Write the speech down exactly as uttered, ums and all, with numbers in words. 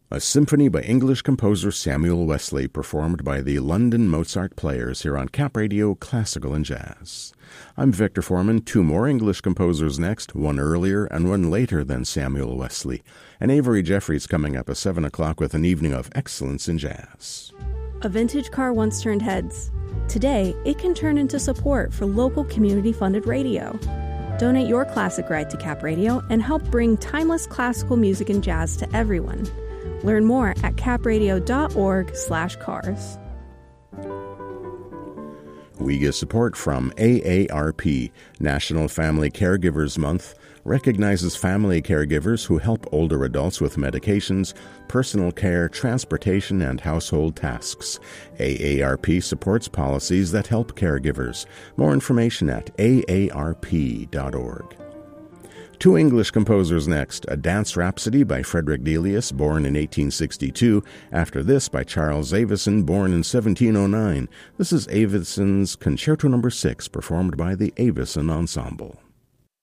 A symphony by English composer Samuel Wesley, performed by the London Mozart Players here on Cap Radio Classical and Jazz. I'm Victor Foreman. Two more English composers next, one earlier and one later than Samuel Wesley. And Avery Jeffries coming up at seven o'clock with an evening of excellence in jazz. A vintage car once turned heads. Today, it can turn into support for local community-funded radio. Donate your classic ride to Cap Radio and help bring timeless classical music and jazz to everyone. Learn more at capradio.org slash cars. We get support from A A R P, National Family Caregivers Month, recognizes family caregivers who help older adults with medications, personal care, transportation, and household tasks. A A R P supports policies that help caregivers. More information at A A R P dot org. Two English composers next, a dance rhapsody by Frederick Delius, born in eighteen sixty-two. After this, by Charles Avison, born in seventeen oh nine. This is Avison's Concerto Number six, performed by the Avison Ensemble.